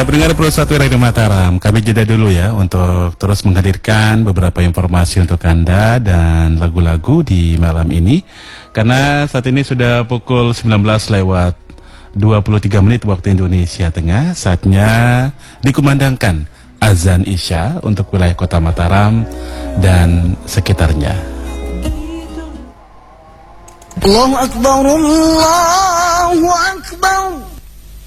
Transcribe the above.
pendengar Pro 1 Radio Mataram, kami jeda dulu ya untuk terus menghadirkan beberapa informasi untuk Anda dan lagu-lagu di malam ini. Karena saat ini sudah pukul 19 lewat 23 menit waktu Indonesia Tengah, saatnya dikumandangkan azan Isya untuk wilayah Kota Mataram dan sekitarnya. Allahu Akbar, Allahu Akbar.